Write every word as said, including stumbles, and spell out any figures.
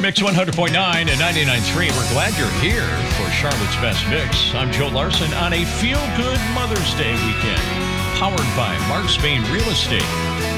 Mix one hundred point nine and ninety-nine point three. We're glad you're here for Charlotte's Best Mix. I'm Joe Larson on a feel-good Mother's Day weekend, powered by Mark Spain Real Estate.